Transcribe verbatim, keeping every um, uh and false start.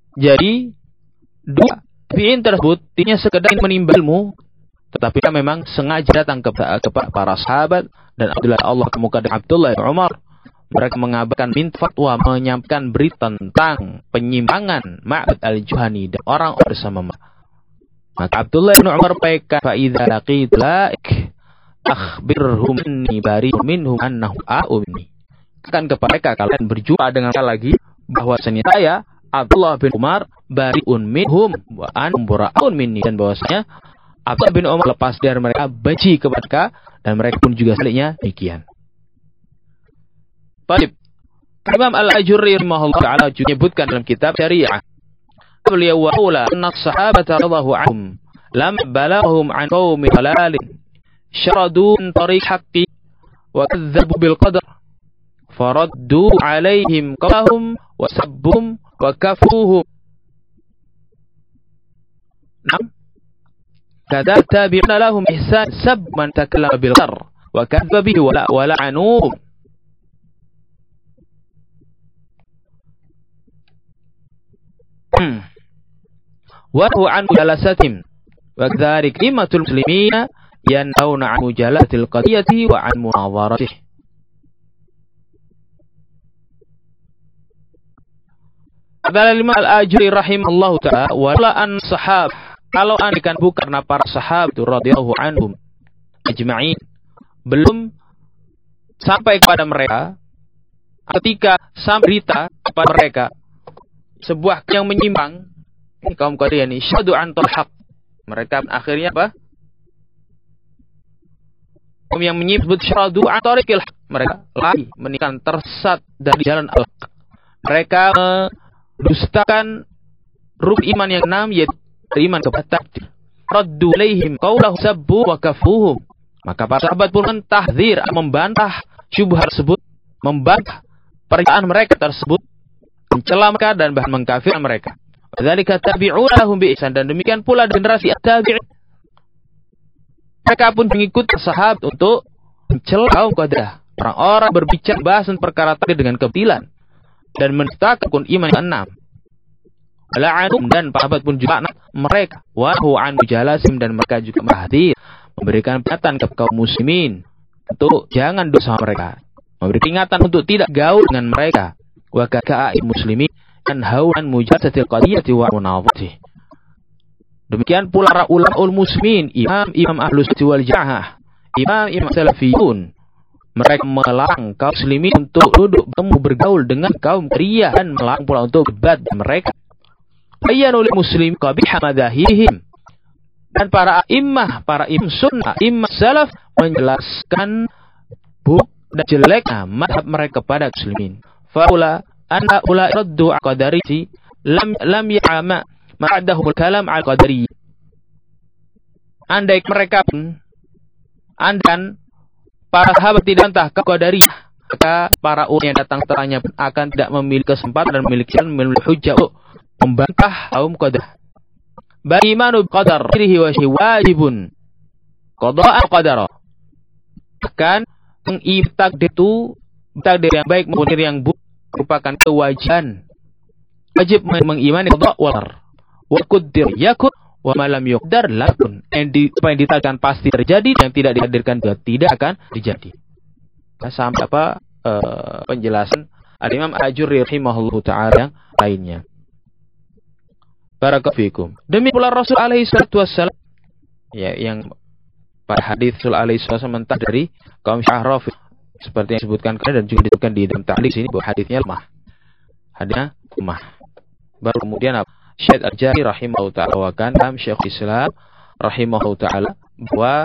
Jadi dua tabi'in tersebut tidak sekedar menimba ilmu, tetapi dia memang sengaja datang kepada para sahabat dan Abdullah Allah kemuka dan Abdullah bin Umar. Mereka mengabarkan minta fatwa, menyampaikan berita tentang penyimpangan Ma'bad al-Juhani dan orang bersama mereka. Maka Abdullah bin Umar berkata, "Fa idza laqit laik akhbirhum anni bari'un minhum annahu a'u minni." Katakan kepada mereka, kalian berjumpa dengan saya lagi, bahwasanya saya Abdullah bin Umar bari'un minhum wa anhum bara'un minni, dan bahwasanya Abdullah bin Umar lepas dari mereka, benci kepada mereka, dan mereka pun juga sebaliknya demikian. Baik. Imam Al-Ajurri rahimahullah ta'ala menyebutkan dalam kitab Syariah, beliau wa'ula anna sahabata radhiyallahu anhum lam balaghum an qaumi halalin syaradu min tariq haqqi wa kadzabu bil qadar faraddu alaihim qawlahum wa sabbuhum wa kafuhum. Nam kadza tabi'una lahum ihsan sab man takallama bil qadar wa kadzaba bihi wa la wa la'anuhum. Wahu an mujalasatim wa dzalik imatul muslimina yanhauna an mujalatil qadiyati wa an munawaratih. Adalah Imam Al-Ajuri rahimahullahu ta'ala, wala an sahab, kalau andikan bukan karena para sahabat radhiyallahu anhum ajma'in belum sampai kepada mereka, ketika sampai berita kepada mereka sebuah yang menyimpang, kaum Qadiyani syadu antul haq, mereka akhirnya apa? Kaum yang menyebut syadu antarikil haq, mereka lari menikah tersesat dari jalan al-haq. Mereka mendustakan rukun iman yang enam, yaitu iman kepada takdir. Raddu alaihim qawlahu sabbu wa kafuhum. Maka para sahabat pun mentahdzir, membantah syubhat tersebut, membantah pernyataan mereka tersebut, mencela mereka dan bahkan mengkafirkan mereka. Dzalika tabi'una lahum bi ihsan, dan demikian pula generasi at-tabi'in. Mereka pun mengikuti sahabat untuk mencela kaum Qadiyah, orang-orang berbicara bahasan perkara takdir dengan kebatilan dan mendustakan rukun iman yang enam. La'anum, dan sahabat pun juga anak mereka. Wa hu an mujalasim, dan mereka juga mahdir, memberikan peringatan kepada kaum muslimin untuk jangan dosa mereka, memberi peringatan untuk tidak gaul dengan mereka. Wa ka'a'il muslimin yanhauna an mujalasatil qadiyati wa munawadhatih. Demikian pula para ulamaul muslimin, imam-imam ahlus sunnah wal jamaah, imam-imam salafiyun, mereka melarang kaum muslimin untuk duduk bertemu bergaul dengan kaum Qadiyah, dan melarang pula untuk debat mereka. Bayanul muslim qabiha madzahibihim, dan para imam, para imam sunnah, imam salaf menjelaskan buruk dan jeleknya mazhab mereka kepada muslimin. Faula anna ula raddu qadariyati lam lam ya'ma ma'adahum kalam al-qadari. Andai mereka pun, andan para sahabat tidak entah ke qadariyah, maka para ulama yang datang setelahnya pun akan tidak memiliki kesempatan dan memiliki memiliki hujjah untuk membantah kaum Qadariyah. Bagaimana qadar dirihi wa wajibun qada'an qadara. Bahkan mengiktak itu takdir yang baik maupun yang buruk merupakan kewajiban. Wajib mengimani qada' wal qadar. Wa qaddir yakun wa ma lam yuqdar la yakun. Yang ditakdirkan pasti terjadi, yang tidak ditakdirkan juga tidak akan terjadi. Nah, sampai apa uh, penjelasan Al-Imam Al-Ajurri rahimahullahu ta'ala yang lainnya. Barakallahu fikum. Demi pula Rasul alaihi salatu wassalam, ya, yang pada hadis Rasul alaihi salatu wassalam mentah dari kaum Syiah Rafidhah, seperti yang disebutkan dan juga disebutkan di dalam ta'liq sini bahwa hadisnya lemah. Hadisnya lemah. Baru kemudian apa? Syekh Al-Jari rahimahullah ta'ala wa kan Syekh Islam rahimahullah ta'ala bahwa